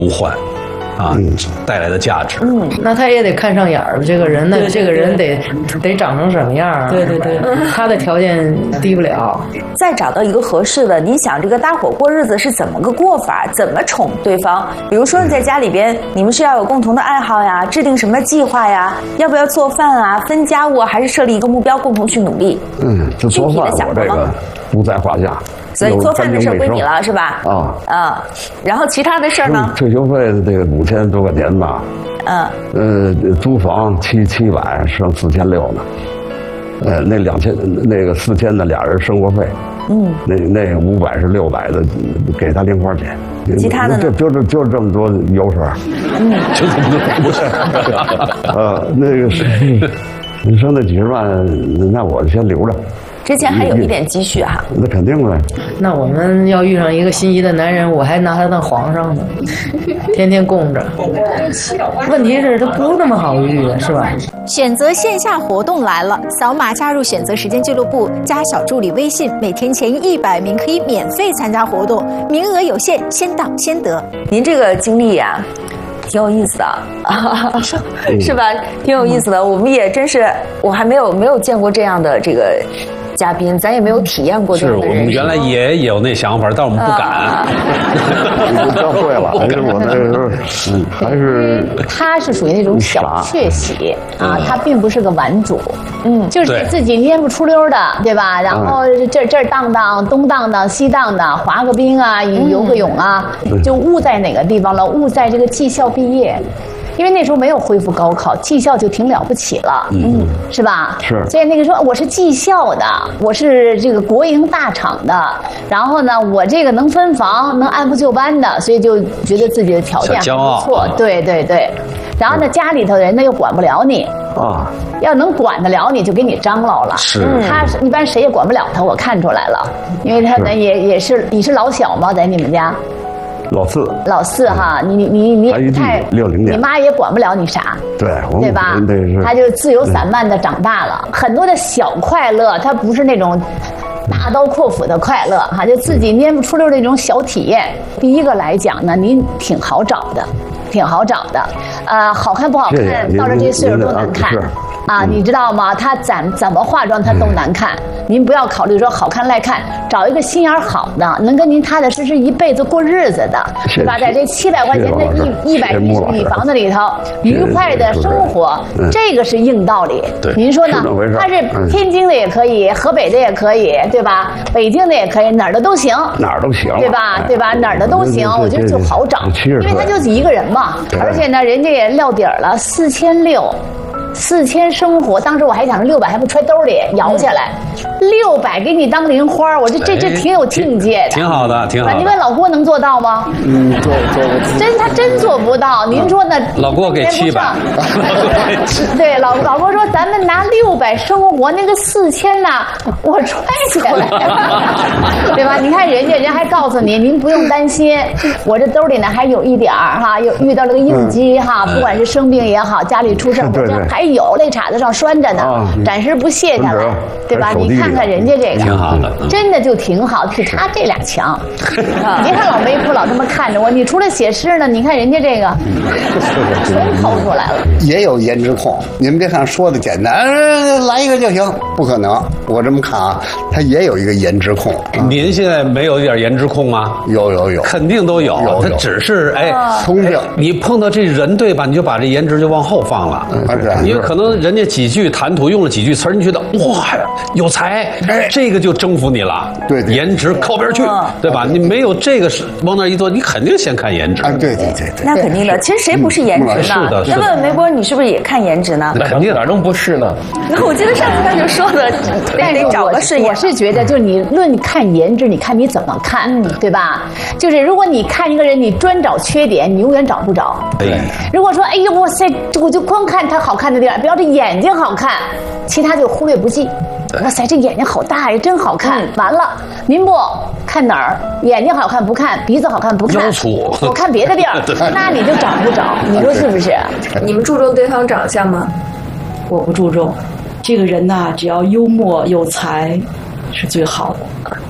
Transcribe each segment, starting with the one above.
无患。啊，带来的价值。 那他也得看上眼儿，这个人呢，这个人得长成什么样啊？ 对， 他的条件低不了。 再找到一个合适的，你想这个搭伙过日子是怎么个过法？怎么宠对方？比如说你在家里边，你们是要有共同的爱好呀，制定什么计划呀？要不要做饭啊？分家务，还是设立一个目标，共同去努力？ 就做饭我这个不在话下。 所以做饭的事儿归你了，是吧？然后其他的事儿呢？ 退休费的这个5000多块钱吧。租房700，剩4600呢。那2000那个4000的俩人生活费。那500是600的，给他零花钱。 其他的呢？ 就这么多油水。 就这么多油水。 那个是，你说那几10万，那我先留着。 之前还有一点积蓄哈， 那肯定的。 那我们要遇上一个心仪的男人，我还拿他当皇上呢，天天供着。问题是他不那么好遇的，是吧？ 选择线下活动来了，扫码加入选择时间俱乐部，加小助理微信，每天前100名可以免费参加活动，名额有限，先到先得。 您这个经历呀，挺有意思的，是吧？挺有意思的。我们也真是，我还没有见过这样的这个嘉宾，咱也没有体验过这样的人生。 是我们原来也有那想法，但我们不敢。 你教会了，还是我那时候，还是他是属于那种小确喜啊，他并不是个玩主，就是自己蔫不出溜的，对吧？然后这儿荡荡，东荡荡，西荡荡，滑个冰啊，游个泳啊，就误在哪个地方了？误在这个技校毕业。因为那时候没有恢复高考，技校就挺了不起了，是吧？ 是。 所以那个时候我是技校的，我是这个国营大厂的，然后呢，我这个能分房，能按部就班的，所以就觉得自己的条件还不错。对。然后呢，家里头人呢又管不了你要能管得了你就给你张罗了。 是。 他一般谁也管不了他，我看出来了，因为他呢也是，你是老小吗？在你们家？老四哈，你太 60年， 你妈也管不了你啥，对吧？他就自由散漫的长大了，很多的小快乐，他不是那种大刀阔斧的快乐哈，就自己蔫不出溜的那种小体验。第一个来讲呢，您挺好找的，好看不好看，到了这岁数都难看。你知道吗？他怎么化妆他都难看。您不要考虑说好看赖看，找一个心眼好的，能跟您踏踏实实一辈子过日子的，是吧？在这700块钱的110米房子里头，愉快的生活，这个是硬道理。您说呢？他是天津的也可以，河北的也可以，对吧？北京的也可以，哪儿的都行，对吧？哪儿的都行，我觉得就好找，因为他就一个人嘛，而且呢，人家也撂底儿了，4600生活，当时我还想600还不揣兜里摇下来，600给你当零花，我这挺有境界的， 挺好的。 你问老郭能做到吗？ 做他真做不到。您说呢？ 老郭给700， 对，老郭说咱们拿600生活，那个4000呢，我揣起来，对吧？你看人还告诉你，您不用担心，我这兜里呢还有一点哈，又遇到了个应激哈，不管是生病也好，家里出事，我这还有肋叉子上拴着呢，暂时不卸下来，对吧？你看看人家这个， 挺好的， 真的就挺好，比他这俩强。别看老梅铺老这么看着我，你除了写诗呢，你看人家这个，全掏出来了。 也有颜值控，你们别看说的简单，来一个就行，不可能。我这么看啊，他也有一个颜值控。 您现在没有一点颜值控吗？ 有， 肯定都有。他只是通病。 你碰到这人对吧？你就把这颜值就往后放了。因为可能人家几句谈吐用了几句词儿，你觉得哇有才，这个就征服你了。 对， 颜值靠边去，对吧？你没有这个往那一坐，你肯定先看颜值。 对， 那肯定的。其实谁不是颜值呢？ 是的。 那问梅波，你是不是也看颜值呢？ 那肯定哪能不是呢？ 我记得上次他就说的，得找个适应。 我是觉得，就是你论看颜值，你看你怎么看，对吧？就是如果你看一个人，你专找缺点，你永远找不着。如果说哎呦哇塞，我就光看他好看的地方，比方这眼睛好看，其他就忽略不计。哇塞，这眼睛好大呀，真好看。完了，您不看哪儿？眼睛好看不看，鼻子好看不看， 腰粗， 我看别的地儿，那你就找不着。你说是不是？ 你们注重对方长相吗？ 我不注重，这个人呐，只要幽默有才，是最好的。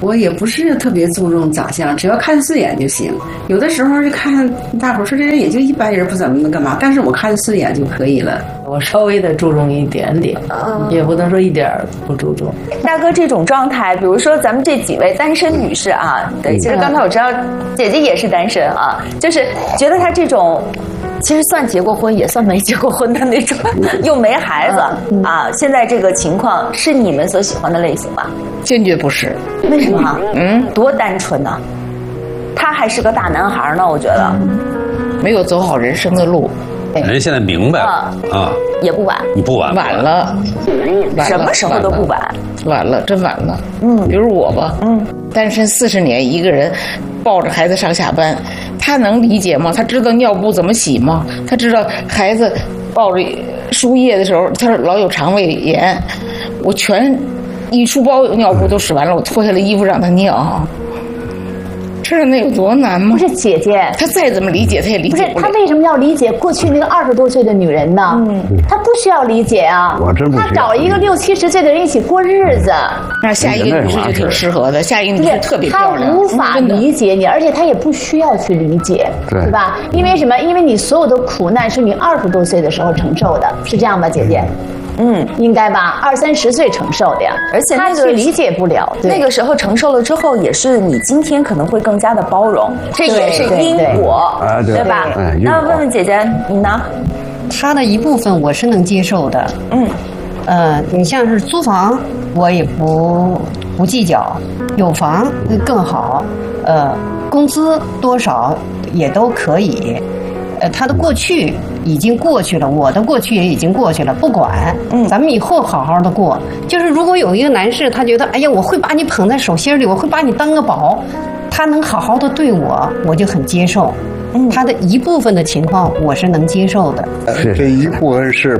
我也不是特别注重长相，只要看顺眼就行。有的时候就看大伙说这人也就一般人，不怎么能干嘛，但是我看顺眼就可以了。 我稍微的注重一点点，也不能说一点不注重。 大哥这种状态，比如说咱们这几位单身女士啊，对，其实刚才我知道姐姐也是单身啊，就是觉得她这种。其实算结过婚，也算没结过婚的那种，又没孩子啊。现在这个情况是你们所喜欢的类型吗？ 坚决不是。 为什么？多单纯呢？他还是个大男孩呢，我觉得。 没有走好人生的路。 人现在明白了啊， 也不晚。 你不晚，晚了， 什么时候都不晚。 晚了，真晚了。比如我吧，单身40年，一个人抱着孩子上下班，他能理解吗？他知道尿布怎么洗吗？他知道孩子抱着输液的时候，他老有肠胃炎，我全一书包尿布都使完了，我脱下来衣服让他尿。知道那有多难吗？ 不是姐姐， 她再怎么理解，她也理解不了。 不是，她为什么要理解过去那个20多岁的女人呢？她不需要理解啊。 我真不需要。 她找一个60、70岁的人一起过日子。 那下一个女士就挺适合的，下一个女士特别漂亮。 她无法理解你，而且她也不需要去理解，对吧？因为什么？因为你所有的苦难是你20多岁的时候承受的，是这样吧，姐姐？应该吧，20、30岁承受的呀， 而且他去理解不了。 那个时候承受了之后，也是你今天可能会更加的包容，这也是因果，对吧？那问问姐姐，你呢？ 他的一部分我是能接受的，你像是租房，我也不计较，有房更好，工资多少也都可以。他的过去已经过去了，我的过去也已经过去了，不管，咱们以后好好的过。就是如果有一个男士，他觉得，哎呀，我会把你捧在手心里，我会把你当个宝，他能好好的对我，我就很接受。他的一部分的情况我是能接受的。 这一部分是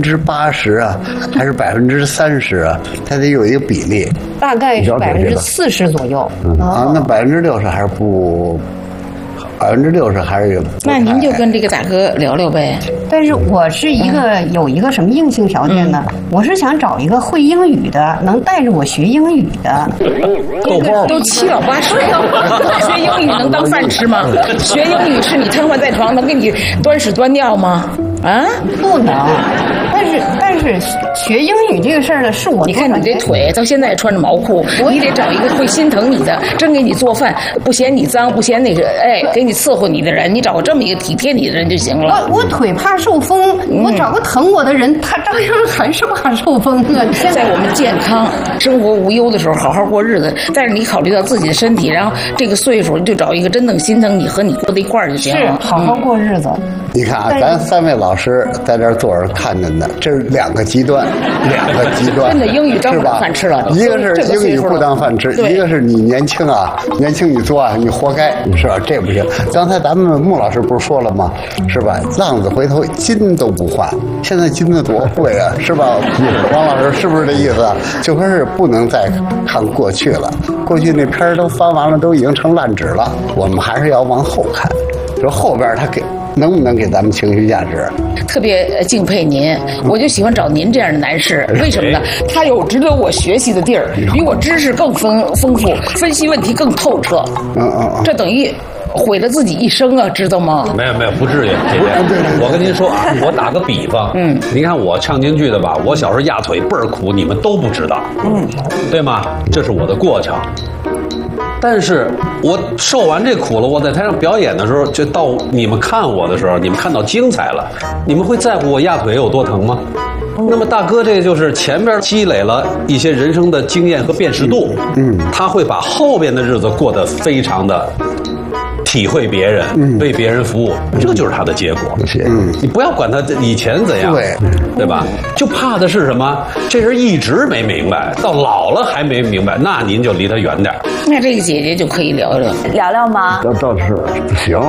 80%啊，还是30%啊？它得有一个比例， 大概是40%左右。 啊，那60%还是不。60%还是有。 那您就跟这个大哥聊聊呗。 但是我是有一个什么硬性条件呢？我是想找一个会英语的，能带着我学英语的。 都7老8十了，学英语能当饭吃吗？学英语是你瘫痪在床能给你端屎端尿吗？啊， 不能。但是学英语这个事儿呢，是我。 你看你这腿到现在也穿着毛裤，你得找一个会心疼你的，真给你做饭，不嫌你脏，不嫌那个，给你伺候你的人，你找个这么一个体贴你的人就行了。 我腿怕受风，我找个疼我的人，他照样还是怕受风啊。 在我们健康、生活无忧的时候，好好过日子。但是你考虑到自己的身体，然后这个岁数，就找一个真正心疼你和你过在一块儿就行了。 是，好好过日子。 你看啊，咱3位老师在这儿坐着看着呢，这是2个极端， 真的英语当不当饭吃了。 一个是英语不当饭吃，一个是你年轻啊，年轻你做啊，你活该，是吧？这不行。刚才咱们穆老师不是说了吗？是吧？浪子回头金都不换，现在金子多贵啊，是吧？王老师是不是这意思？就说是不能再看过去了，过去那片都翻完了，都已经成烂纸了，我们还是要往后看，说后边他能不能给咱们情绪价值？ 特别敬佩您，我就喜欢找您这样的男士。为什么呢？他有值得我学习的地儿，比我知识更丰富，分析问题更透彻。这等于毁了自己一生啊，知道吗？ 没有，不至于。姐姐，我跟您说啊，我打个比方，您看我唱京剧的吧，我小时候压腿倍儿苦，你们都不知道，对吗？这是我的过程。但是我受完这苦了，我在台上表演的时候，就到你们看我的时候，你们看到精彩了，你们会在乎我压腿有多疼吗？那么大哥，这个就是前边积累了一些人生的经验和辨识度，他会把后边的日子过得非常的体会别人，为别人服务，这就是他的结果。你不要管他以前怎样，对吧？就怕的是什么？这人一直没明白，到老了还没明白，那您就离他远点。 那这个姐姐就可以聊聊吗？ 倒是行，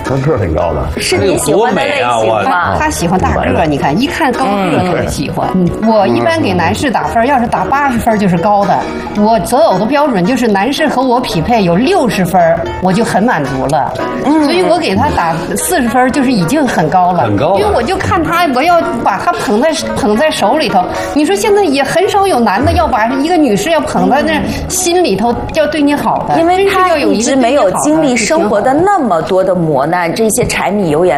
他个儿挺高的， 是你喜欢的类型吗？ 他喜欢大个儿，你看一看高个儿特喜欢。我一般给男士打分，要是打80分就是高的。我择偶的标准就是男士和我匹配有60分，我就很满足了。所以我给他打40分就是已经很高了， 很高了。 因为我就看他，我要把他捧在手里头。你说现在也很少有男的要把一个女士要捧在那心里头，要对你好的， 因为他一直没有经历生活的那么多的磨难，这些柴米油盐